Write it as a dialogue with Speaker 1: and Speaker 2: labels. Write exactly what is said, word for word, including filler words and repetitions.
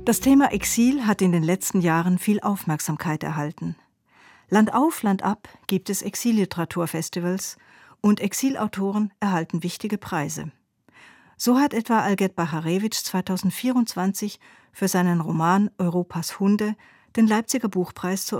Speaker 1: Das Thema Exil hat in den letzten Jahren viel Aufmerksamkeit erhalten. Land auf, Land ab gibt es Exilliteraturfestivals und Exilautoren erhalten wichtige Preise. So hat etwa Alget Bacharewitsch zweitausendvierundzwanzig für seinen Roman Europas Hunde den Leipziger Buchpreis zur